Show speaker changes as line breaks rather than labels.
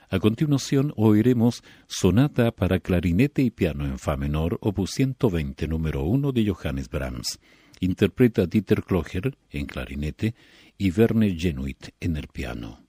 A continuación oiremos Sonata para clarinete y piano en fa menor, opus 120, número 1 de Johannes Brahms. Interpreta Dieter Kloger en clarinete y Werner Genuit en el piano.